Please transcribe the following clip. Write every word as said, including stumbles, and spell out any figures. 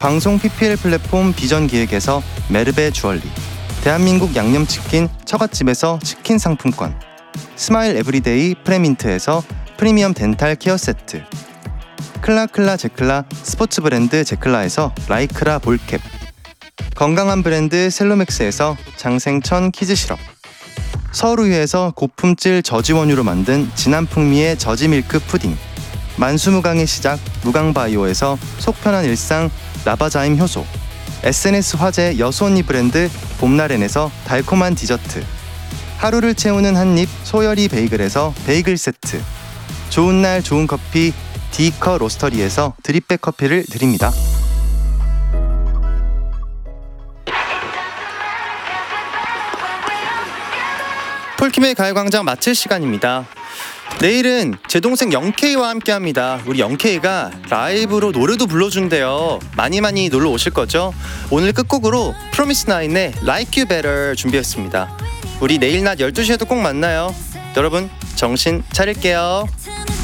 방송 피피엘 플랫폼 비전기획에서 메르베 주얼리, 대한민국 양념치킨 처갓집에서 치킨 상품권, 스마일 에브리데이 프레민트에서 프리미엄 덴탈 케어 세트, 클라클라 제클라 스포츠 브랜드 제클라에서 라이크라 볼캡, 건강한 브랜드 셀로맥스에서 장생천 키즈 시럽, 서울우유에서 고품질 저지원유로 만든 진한 풍미의 저지밀크 푸딩, 만수무강의 시작 무강바이오에서 속편한 일상 라바자임 효소, 에스엔에스 화제 여수언니 브랜드 봄나렌에서 달콤한 디저트, 하루를 채우는 한입 소열이 베이글에서 베이글 세트, 좋은 날 좋은 커피 디커 로스터리에서 드립백 커피를 드립니다. 폴킴의 가요광장 마칠 시간입니다. 내일은 제 동생 영케이와 함께합니다. 우리 영케이가 라이브로 노래도 불러준대요. 많이 많이 놀러 오실 거죠? 오늘 끝곡으로 프로미스나인의 Like You Better 준비했습니다. 우리 내일 낮 열두 시에도 꼭 만나요. 여러분 정신 차릴게요.